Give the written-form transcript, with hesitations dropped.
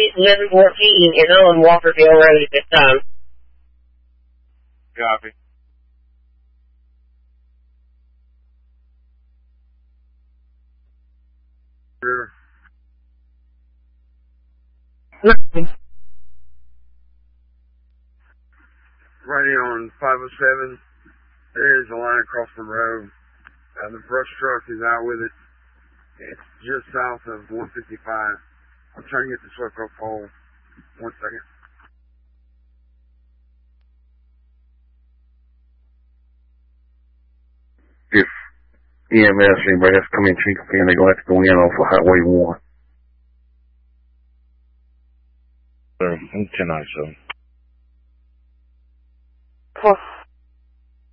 1114 is on Walkerville Road at this time. Copy. Sure. Right on 507, there's a line across the road. The brush truck is out with it. It's just south of 155. I'm trying to get the SWEPCO pole. 1 second. If EMS or anybody has to come in Chincopen, they're going to have to go in off of Highway 1. Sir, I'm 10 ISO. Huh.